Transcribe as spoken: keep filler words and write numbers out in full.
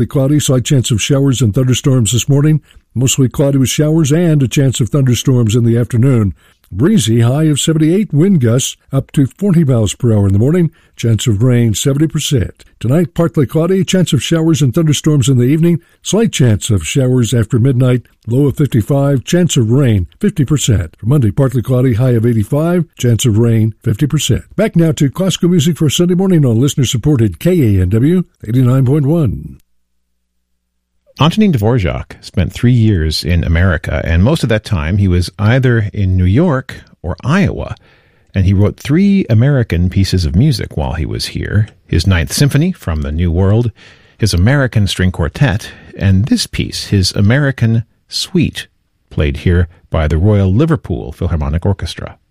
Cloudy, slight chance of showers and thunderstorms this morning. Mostly cloudy with showers and a chance of thunderstorms in the afternoon. Breezy, high of seventy-eight, wind gusts up to forty miles per hour in the morning. Chance of rain, seventy percent. Tonight, partly cloudy, chance of showers and thunderstorms in the evening. Slight chance of showers after midnight, low of fifty-five, chance of rain, fifty percent. For Monday, partly cloudy, high of eighty-five, chance of rain, fifty percent. Back now to classical music for Sunday morning on listener-supported K A N W eighty-nine point one. Antonin Dvorak spent three years in America, and most of that time he was either in New York or Iowa, and he wrote three American pieces of music while he was here: his Ninth Symphony from the New World, his American String Quartet, and this piece, his American Suite, played here by the Royal Liverpool Philharmonic Orchestra.